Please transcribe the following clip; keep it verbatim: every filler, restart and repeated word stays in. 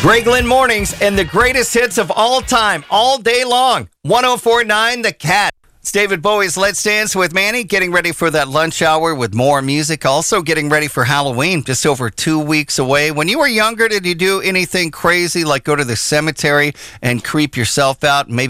Greg Lynn Mornings and the greatest hits of all time, all day long. one oh four point nine The Cat. It's David Bowie's Let's Dance with Manny, getting ready for that lunch hour with more music. Also getting ready for Halloween, just over two weeks away. When you were younger, did you do anything crazy like go to the cemetery and creep yourself out, maybe